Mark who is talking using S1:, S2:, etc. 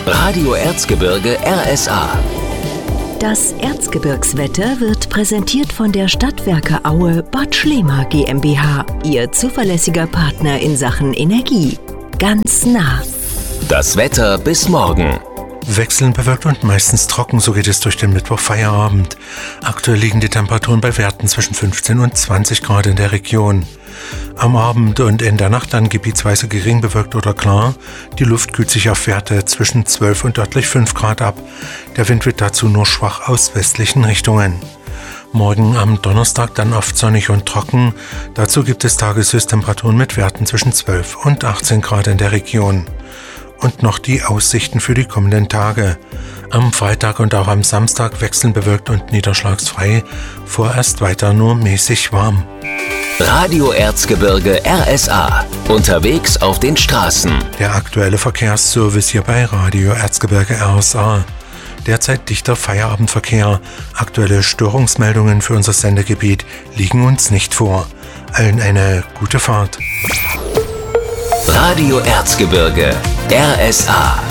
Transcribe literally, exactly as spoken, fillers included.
S1: Radio Erzgebirge R S A.
S2: Das Erzgebirgswetter wird präsentiert von der Stadtwerke Aue Bad Schlema GmbH, Ihr zuverlässiger Partner in Sachen Energie. Ganz nah.
S1: Das Wetter bis morgen.
S3: Wechselnd bewölkt und meistens trocken, so geht es durch den Mittwochfeierabend. Aktuell liegen die Temperaturen bei Werten zwischen fünfzehn und zwanzig Grad in der Region. Am Abend und in der Nacht dann gebietsweise gering bewölkt oder klar. Die Luft kühlt sich auf Werte zwischen zwölf und örtlich fünf Grad ab. Der Wind wird dazu nur schwach aus westlichen Richtungen. Morgen am Donnerstag dann oft sonnig und trocken. Dazu gibt es Tageshöchsttemperaturen mit Werten zwischen zwölf und achtzehn Grad in der Region. Und noch die Aussichten für die kommenden Tage. Am Freitag und auch am Samstag wechselnd bewölkt und niederschlagsfrei. Vorerst weiter nur mäßig warm.
S1: Radio Erzgebirge R S A. Unterwegs auf den Straßen.
S3: Der aktuelle Verkehrsservice hier bei Radio Erzgebirge R S A. Derzeit dichter Feierabendverkehr. Aktuelle Störungsmeldungen für unser Sendegebiet liegen uns nicht vor. Allen eine gute Fahrt.
S1: Radio Erzgebirge R S A.